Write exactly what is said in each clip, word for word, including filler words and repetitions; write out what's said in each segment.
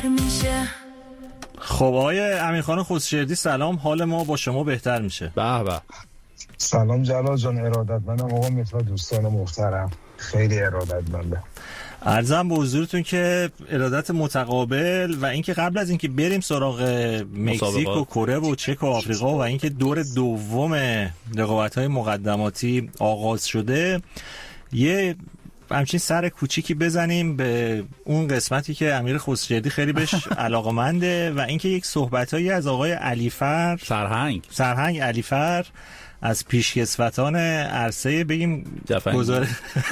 میشه. خب آقای امیرخان خسروشیردی سلام، حال ما با شما بهتر میشه. به به. سلام جلال جان، ارادتمندم آقا مهدی، دوستان محترم خیلی ارادتمندم. عرضم به حضورتون که ارادت متقابل و اینکه قبل از اینکه بریم سراغ مکزیک و کره و چک و آفریقا و اینکه دور دوم رقابت‌های مقدماتی آغاز شده، یه همچین سر کوچیکی بزنیم به اون قسمتی که امیر خسروشیردی خیلی بهش علاقه‌منده و اینکه یک صحبتایی از آقای علیفر سرهنگ سرهنگ علیفر از پیشکسوتان عرصه بگیم گزاره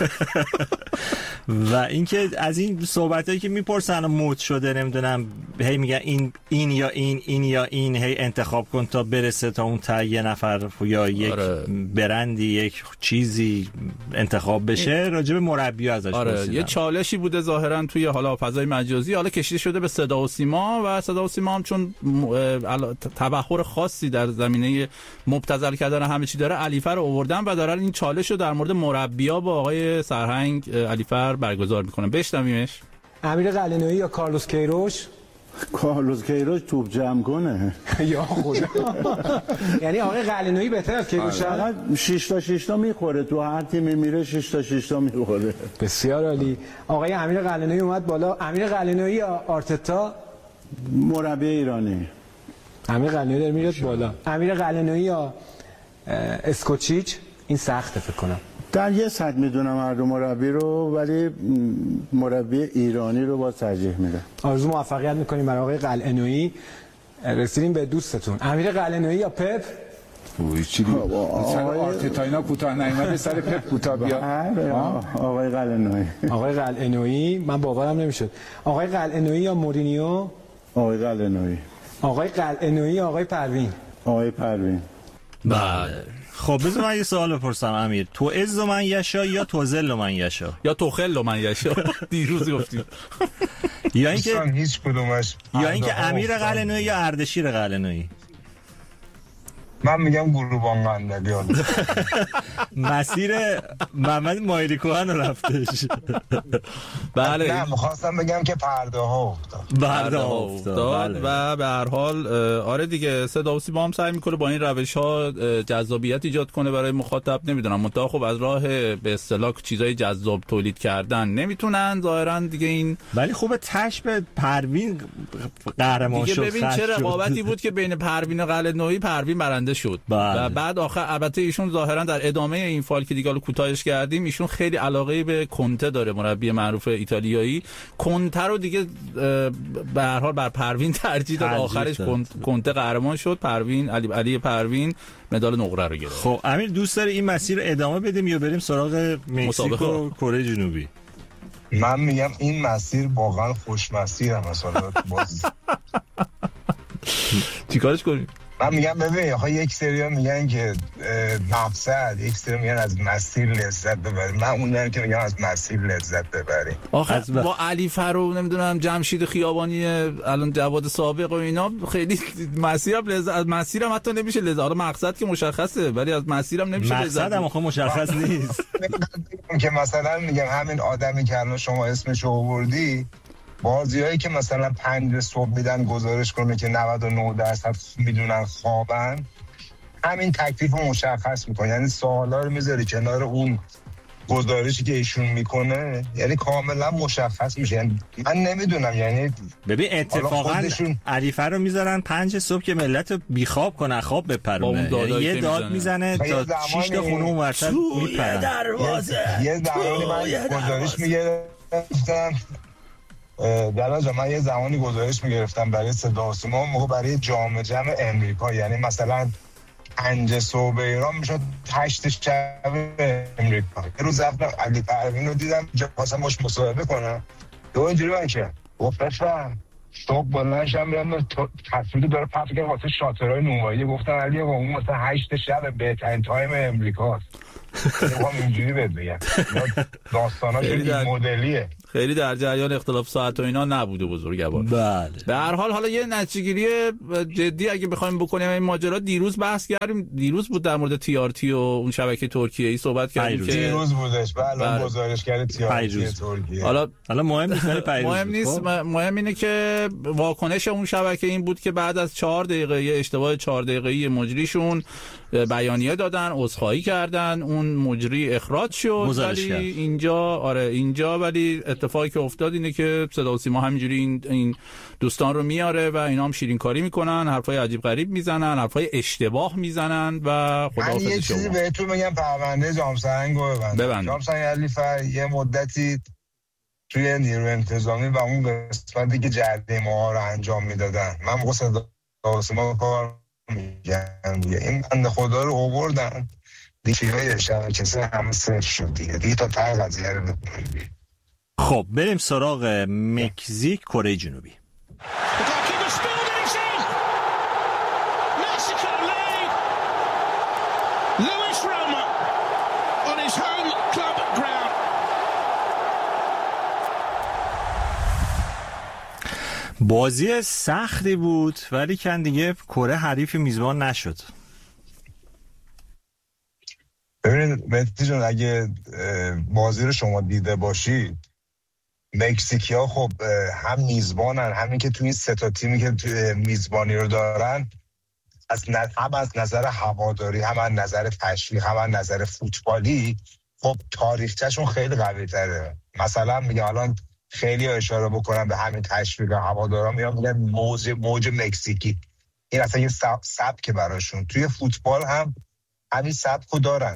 و اینکه از این صحبتایی که میپرسن مود شده، نمیدونم هی میگن این این یا این این یا این، هی انتخاب کن تا برسه تا اون تا یه نفر یا یک آره. برندی یک چیزی انتخاب بشه، راجع به مربی ازش آره. پرسیدم. یه چالشی بوده ظاهرا توی حالا فضای مجازی، حالا کشیده شده به صدا و سیما و صدا و سیما هم چون تبحر خاصی در زمینه مبتذل کردن همه چی داره، علیفر رو آوردن و دارن این چالش رو در مورد مربی‌ها با آقای سرهنگ علیفر برگزار میکنن. بشنویمش. امیر قلعه‌نویی یا کارلوس کیروش؟ کارلوس کیروش توپ جمع کنه. یا خدا. یعنی آقای قلعه‌نویی بهتر از کیروشه؟ فقط شش تا شش تا میخوره، تو هر تیمی میره شش تا شش تا میخوره. بسیار عالی. آقای امیر قلعه‌نویی اومد بالا. امیر قلعه‌نویی یا آرتتا؟ مربی ایرانی. امیر قلعه‌نویی داره میاد بالا. امیر قلعه‌نویی یا اسکوچیچ؟ این سخته فکر کنم. در یه صد میدونم هر دو مربی رو، ولی مربی ایرانی رو با ترجیح میدم. آرزو موفقیت میکنیم برای آقای قلعه‌نویی. رسیدیم به دوستتون. امیر قلعه‌نویی یا پپ؟ اوه چی دی؟ سر آرتتا اینا کوتاه نیومده، سر پپ کوتاه بیا. آقای قلعه‌نویی. آقای قلعه‌نویی، من باورم نمیشد. آقای قلعه‌نویی یا مورینیو؟ آقای قلعه‌نویی. آقای قلعه‌نویی یا آقای پروین؟ آقای پروین. بله. خب بذار من یه سوال بپرسم امیر، تو عز و من یشا یا تو ذل و من یشا یا تو خل و من یشا؟ دیروز گفتیم. یا اینکه هیچ کدومش، یا اینکه امیر قلعه‌نویی یا اردشیر قلعه‌نویی؟ من میگم گروبان قندلیان. مسیر محمد مایلی کوهن رفتش. بله نه میخواستم بگم که پرده ها افتاد. پرده ها افتاد و به هر حال آره دیگه، صدا و سیما هم سعی میکنه با این روش ها جذابیت ایجاد کنه برای مخاطب. نمیدونم منتها خب از راه به اصطلاح چیزای جذاب تولید کردن نمیتونن ظاهرا دیگه این، ولی خوبه تش به پروین قهرمان شد. ببین چه رقابتی بود که بین پروین و قلعه‌نویی، پروین برنده شد و بعد آخر البته ایشون ظاهرا در ادامه این فایل که دیگه کوتاهش کردیم، ایشون خیلی علاقه به کنته داره، مربی معروف ایتالیایی. کنته رو دیگه به هر حال بر پروین ترجیح داد، آخرش کنته قهرمان شد، پروین علی علی پروین مدال نقره رو گرفت. خب امیر دوست داری این مسیر ادامه بدیم یا بریم سراغ مکزیک و کره جنوبی؟ من میگم این مسیر واقعا خوش مسیره. مثلا باز چیکارش کنیم؟ من میگم ببین آخه یک سری میگن که مقصد، یک سری میگن از مسیر لذت ببریم. من اون که میگم از مسیر لذت ببریم. آخه با علی فرو نمیدونم جمشید خیابانی الان جواد سابق و اینا خیلی مسیرم لذت، از مسیرم حتی نمیشه لذت. آره مقصد که مشخصه ولی از مسیرم نمیشه لذت. مقصد هم آخه مشخص نیست. که مثلا میگم همین آدمی که الان شما اسمش رو آوردی، بازیایی که مثلا پنج صبح میدن گزارش کنه که نود و نه درصد میدونن خوابن، همین تکلیف رو مشخص میکنه. یعنی سوالا رو میذاری کنار اون گزارشی که ایشون میکنه، یعنی کاملا مشخص میشه. یعنی من نمیدونم، یعنی ببین اتفاقا خودشون... علیفر رو میزنن پنج صبح که ملت رو بیخواب کنه، خواب بپرونه، یعنی یه داد میزنه تا شش تا خونه اون ورسد میپرن. یه زمانی من گزارش میگرفتم در جا من یه زمانی گزارش میگرفتم برای صدا و سیما، موقع برای جام جم امریکا، یعنی مثلا پنج صبح ایران میشد هشت شب امریکا. یه روز رفتم علی پروین رو دیدم، خواستم باش مصاحبه کنم، دو اینجوری من که گفتم صبح بلند شم میرم تصویر داره پخش که واسه شاطرهای نونوایی. گفتم علی آقا اون مثلا هشت شب بهترین تایم امریکاست. میخوام اینجوری بهت بگم داستاناش این مدلیه. خیلی در جریان اختلاف ساعت و اینا نبوده بزرگوار. بله. به هر حال حالا یه نتیجه‌گیری جدی اگه بخوایم بکنیم این ماجرا، دیروز بحث کردیم، دیروز بود در مورد تی آر تی و اون شبکه ترکیه‌ای صحبت کردیم که دیروز بودش. بله گزارشگر تی آر تی ترکیه. حالا حالا مهم نیست ولی مهم نیست، مهم اینه که واکنش اون شبکه این بود که بعد از چهار دقیقه یه اشتباه چهار دقیقه‌ای مجریشون بیانیه دادن، عذرخواهی کردن، اون مجری اخراج شد. ولی اینجا آره اینجا ولی اتفاقی که افتاد اینه که صدا و سیما همینجوری این, این دوستان رو میاره و اینا هم شیرین کاری میکنن، حرفای عجیب غریب میزنن، حرفای اشتباه میزنن و خداحافظ. من یه چیزی بهتون میگم، پرونده جامسنگ رو ببند. جامسنگ علیفر یه مدتی توی نیرو انتظامی و اون قسمتی که جریمه ها رو انجام میدادن، من موقع صدا و سیما کار میگم این بنده خدا رو آوردن دیگه های شبکه سه همه صرف شد دیگه دیگه تا ته قضیه رو بکنیم. خب بریم سراغ مکزیک کره جنوبی. بازی سختی بود ولی کن دیگه کره حریف میزبان نشد. ببینید مهدی جان، اگه بازی رو شما دیده باشید، مکزیکی ها خب هم میزبانن، همین که تو این سه تا تیمی که میزبانی رو دارن از هم از نظر هواداری، هم از نظر تشویق، هم از نظر فوتبالی خب تاریخچه‌شون خیلی قوی تره. مثلا میگم الان خیلی اشاره بکنم به همین تشویق هوادارا، میگم میگن موج موج مکزیکی، این اصلا یه سبک براشون. توی فوتبال هم همین سبکو دارن.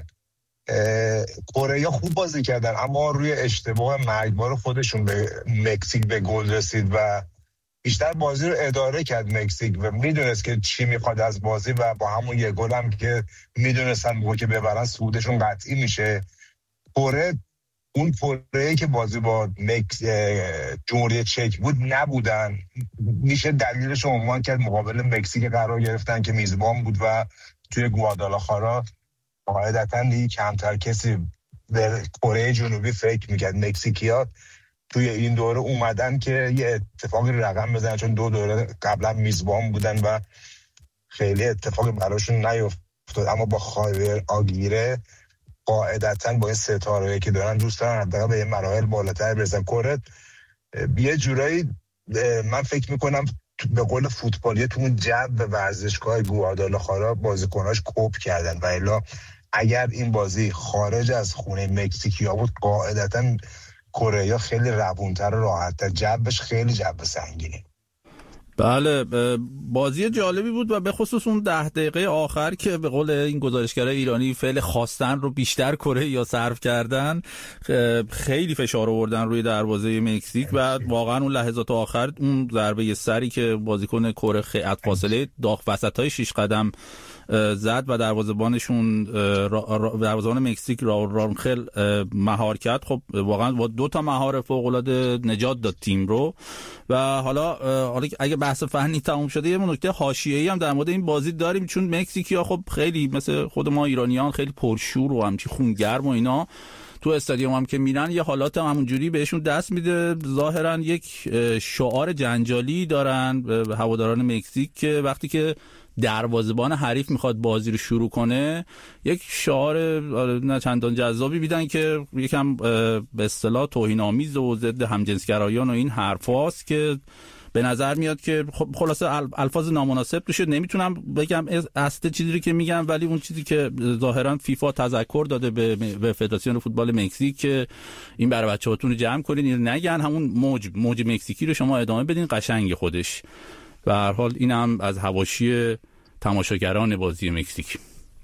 کره خوب بازی کردن اما روی اشتباه مرگبار خودشون به مکزیک به گل رسید و بیشتر بازی رو اداره کرد مکزیک و میدونست که چی میخواد از بازی و با همون یه گل هم که میدونستن موقع که ببرن صعودشون قطعی میشه. کره اون کره‌ای که بازی با مکس جمهوری چک بود نبودن، میشه دلیلش رو عنوان کرد مقابل مکزیک قرار گرفتن که میزبان بود و توی گوادالاخارا قاعدتاً دیگه کمتر کسی به کره جنوبی فکر میکرد. مکزیکی‌ها توی این دوره اومدن که یه اتفاقی رقم بزنن، چون دو دوره قبلا میزبان بودن و خیلی اتفاقی براشون نیفتاد، اما با خاویر آگیره قاعدتاً با این ستاره‌ای که دارن دوست دارن حداقل به یه مراحل بالاتر برسن. کره یه جورایی من فکر میکنم به قول فوتبالی تو اون جو ورزشگاه گوادالاخارا بازیکناش کوب کردن و الا اگر این بازی خارج از خونه مکزیکیا بود قاعدتاً کره خیلی روونتر و راحت‌تر، جوش خیلی جو سنگینه. بله بازی جالبی بود و به خصوص اون ده دقیقه آخر که به قول این گزارشگرای ایرانی فعل خواستن رو بیشتر کره یا صرف کردن، خیلی فشار آوردن روی دروازه مکزیک و واقعا اون لحظات آخر اون ضربه سری که بازیکن کره خیلی فاصله داغ وسطای شش قدم زد و دروازه‌بانشون دروازه‌بان مکزیک راول رانخل مهار کرد، خب واقعا با دو تا مهار فوق‌العاده نجات داد تیم رو. و حالا حالا اگه بحث فنی تموم شده یه نکته حاشیه‌ای هم در مورد این بازی داریم، چون مکزیکی‌ها خب خیلی مثل خود ما ایرانیان خیلی پرشور و همچین خونگرم و اینا تو استادیوم هم که میرن یه حالات هم همونجوری بهشون دست میده. ظاهرا یک شعار جنجالی دارن به هواداران مکزیک که وقتی که دروازه‌بان حریف میخواد بازی رو شروع کنه یک شعار نه چندان جذابی میدن که یکم به اصطلاح توهین‌آمیز و ضد همجنسگرایان و این حرفاست که به نظر میاد که خلاصه الفاظ نامناسب توشه. نمیتونم بگم اصل چیزی که میگم، ولی اون چیزی که ظاهرا فیفا تذکر داده به, به فدراسیون فوتبال مکزیک که این برای بچه‌هاتون رو جمع کنین، این نگن همون موج موج مکزیکی رو شما ادامه بدین، قشنگ خودش. به هر حال اینم از حواشی تماشاگران بازی مکزیک.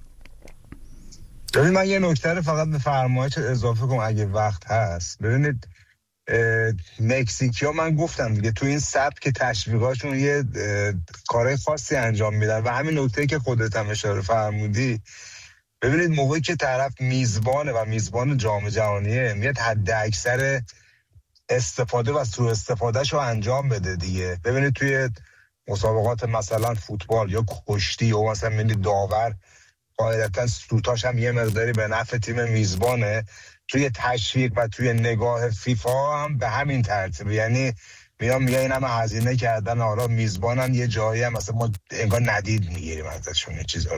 ببین من یه نکته رو فقط به فرمایش اضافه کنم اگه وقت هست. ببینید مکزیکیا من گفتم دیگه تو این سبک که تشویقاشون یه کارهای خاصی انجام میدن و همین نکته‌ای که خودت هم اشاره فرمودی. ببینید موقعی که طرف میزبانه و میزبان جام جهانیه میاد حد اکثر استفاده و سوء استفادهشو انجام بده دیگه. ببینید توی مسابقات مثلا فوتبال یا کشتی و مثلا میبینید داور قاعدتا سوتاش هم یه مقداری به نفع تیم میزبانه، توی تشویق و توی نگاه فیفا هم به همین ترتیب، یعنی میام میگه این همه هزینه کردن، حالا میزبانن یه جایی هم مثلا ما انگار ندید میگیریم ازشون یه چیزا.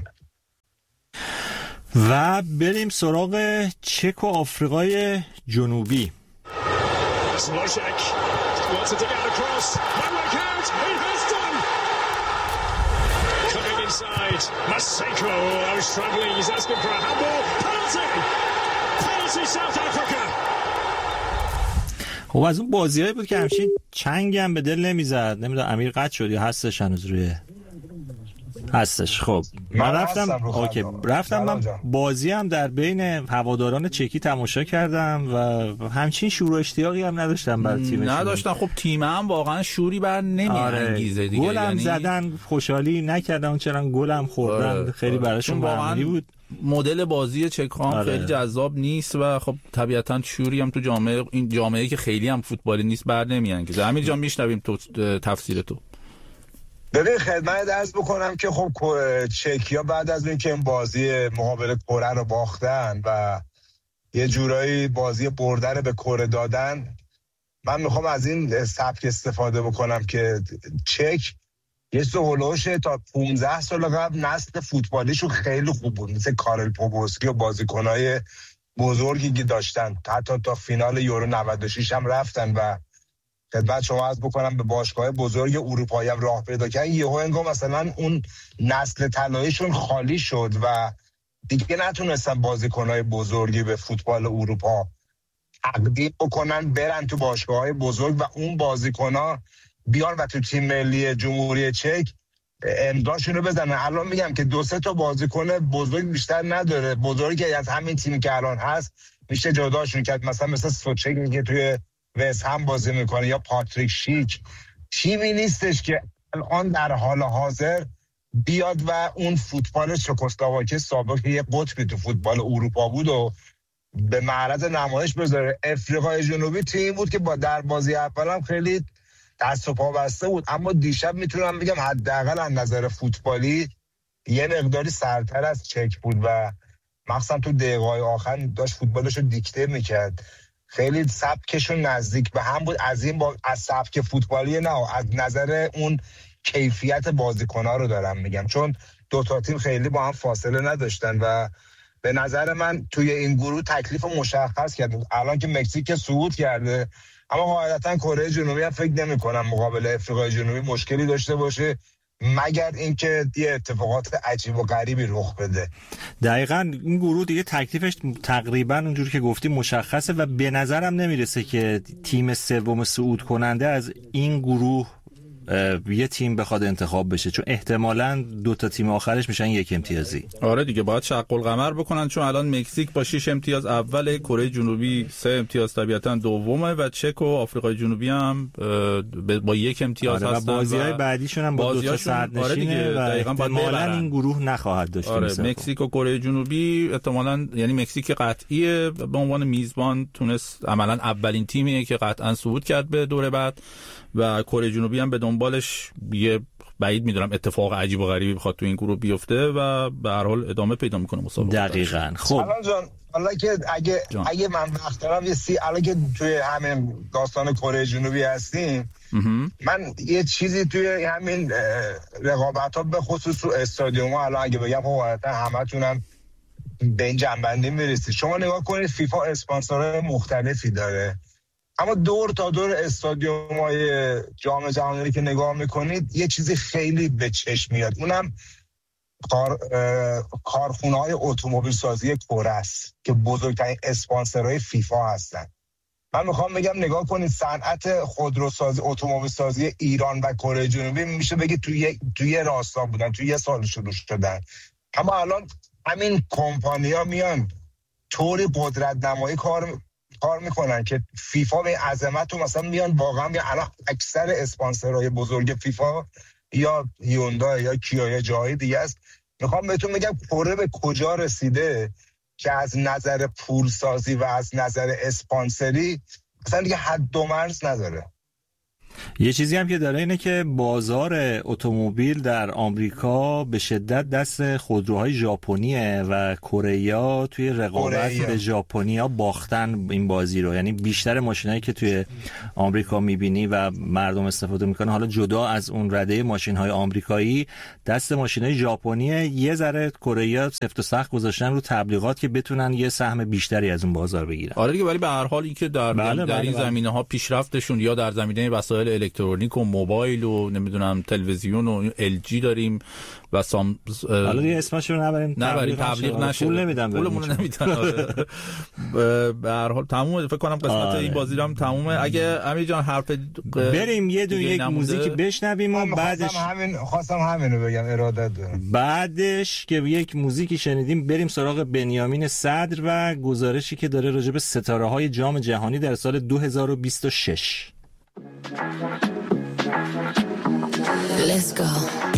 و بریم سراغ چک و آفریقای جنوبی. خب از اون بازیایی بود که همچین چنگ هم به دل نمیزد. نمیدونم امیر قطع شد یا هستش هنوز روی هستش. خب من رفتم اوکی رفتم من بازی هم در بین هواداران چکی تماشا کردم و همچین شور و اشتیاقی هم نداشتم برای تیمشون. نداشتن. خب تیم هم واقعا شوری بر نمیانگیزه دیگه. گل هم یعنی... زدن خوشحالی نکردن، چرا گل هم خوردن. آره. خیلی براشون معمولی بود. مدل بازی چکان آره. خیلی جذاب نیست و خب طبیعتاً شوری هم تو جامعه این جامعه‌ای که خیلی هم فوتبالی نیست بر نمیانگیزه. امیر جان میشنویم تو تفسیر تو. ببین خدمت عرض بکنم که خب چکیا بعد از اینکه این بازی مقابل کره رو باختن و یه جورایی بازی برده رو به کره دادن، من میخوام از این سبک استفاده بکنم که چک یه سهولوش تا پانزده سال قبل نسل فوتبالیشون خیلی خوب بود، مثل کارل پوبوسکی و بازیکنهای بزرگی که داشتن، حتی تا فینال یورو نود و شش هم رفتن و خدمت شما عرض بکنم به باشگاه بزرگ اروپایی هم راه پیدا کردن. یهو انگار مثلا اون نسل طلاییشون خالی شد و دیگه نتونستن بازیکنهای بزرگی به فوتبال اروپا تقدیم بکنن، برن تو باشگاه‌های بزرگ و اون بازیکن‌ها بیان و تو تیم ملی جمهوری چک امضاشون رو بزنن. الان میگم که دو سه تا بازیکن بزرگ بیشتر نداره، بزرگی از همین تیمی که الان هست میشه جداشون کرد، مثلا مثلا سوچک که توی وست هم بازی میکنه یا پاتریک شیک. تیمی نیستش که الان در حال حاضر بیاد و اون فوتبال چکسلواکی سابق یه قطبی تو فوتبال اروپا بود و به معرض نمایش بذاره. افریقای جنوبی تیمی بود که با در بازی اول هم خیلی دست و پا بسته بود، اما دیشب میتونم بگم حداقل از نظر فوتبالی یه مقداری سرتر از چک بود و مخصوصا تو دقیقه‌های آخر داشت فوتبالش رو دیکته میکرد. خیلی سبکشون نزدیک به هم بود، از این با... از سبک فوتبالی نه، از نظر اون کیفیت بازیکن‌ها رو دارم میگم، چون دو تا تیم خیلی با هم فاصله نداشتن و به نظر من توی این گروه تکلیف مشخص کرد. الان که مکزیک صعود کرده، اما قاعدتا کره جنوبی هم فکر نمی‌کنم مقابل افریقای جنوبی مشکلی داشته باشه، مگر اینکه یه اتفاقات عجیب و غریبی رخ بده. دقیقاً این گروه دیگه تکلیفش تقریباً اونجوری که گفتی مشخصه و به نظرم نمیرسه که تیم سوم صعود کننده از این گروه یه تیم بخواد انتخاب بشه، چون احتمالاً دو تا تیم آخرش میشن یک امتیازی. آره دیگه باید شق القمر بکنن، چون الان مکزیک با شش امتیاز اول، کره جنوبی سه امتیاز طبیعتاً دومه و چک و آفریقای جنوبی هم با یک امتیاز آره هستن و بازی‌های بعدیشون هم با دو تا صدرنشینه و احتمالاً این گروه نخواهد داشت. آره مکزیک و کره جنوبی احتمالاً، یعنی مکزیک قطعیه به عنوان میزبان تونست عملاً اولین تیمیه که قطعاً صعود کرد به دوره بعد و کره جنوبی هم به دنبالش یه بعید میدونم اتفاق عجیب و غریبی بخواد تو این گروه بیفته و به هر حال ادامه پیدا میکنه مسابقه. دقیقاً. خب الان جان حالا که اگه جان. اگه من وقت دارم یه سی الان که توی همین داستان کره جنوبی هستیم، من یه چیزی توی همین رقابت‌ها به خصوص تو استادیوم‌ها الان اگه بگم خب همتونم به این جنبندی میرسید. شما نگاه کنید فیفا اسپانسرهای مختلفی داره، اما دور تا دور استادیوم‌های جام جهانی که نگاه میکنید یه چیزی خیلی به چشم میاد، اونم کار کارخونه‌های اتومبیل سازی کره است که بزرگترین اسپانسرهای فیفا هستن. من میخوام بگم نگاه کنید صنعت خودروسازی اتومبیل سازی ایران و کره جنوبی میشه بگید توی توی راستا بودن، توی یه سال شروع شدن، اما الان همین کمپانی‌ها میان طوری قدرت نمایی کار کار میکنن که فیفا به عظمت و مثلا میان واقعا میان الان اکثر اسپانسرهای بزرگ فیفا یا هیوندای یا کیا یا جای دیگه است. میخوام بهتون بگم کره به کجا رسیده که از نظر پولسازی و از نظر اسپانسری اصلا دیگه حد و مرز نداره. یه چیزی هم که داره اینه که بازار اتومبیل در آمریکا به شدت دست خودروهای ژاپنیه و کره توی رقابت به ژاپنیا باختن این بازی رو. یعنی بیشتر ماشینایی که توی آمریکا میبینی و مردم استفاده میکنن، حالا جدا از اون رده ماشین‌های آمریکایی، دست ماشین‌های ژاپنیه. یه ذره کره‌ها سفت و سخت گذاشتن رو تبلیغات که بتونن یه سهم بیشتری از اون بازار بگیرن. آره دیگه، ولی به هر حال که در بله در بله این بله. زمینه‌ها پیشرفتشون یا در زمینه وسایل الکترونیک و موبایل و نمیدونم تلویزیون و ال جی داریم و سام حالا دیگه اسمشو نبریم نبریم تبلیغ نشه، پول نمیدن پولمون نمیدن. به هر حال تمومه، فکر کنم قسمت آره. این بازی هم تمومه. اگه امیر جان حرف بریم یه دونه یک موزیکی بشنویم و بعدش همین خواستم همینو بگم، ارادت دارم. بعدش که یک موزیکی شنیدیم بریم سراغ بنیامین صدر و گزارشی که داره راجع به ستاره‌های جام جهانی در سال دو هزار و بیست و شش. Let's go.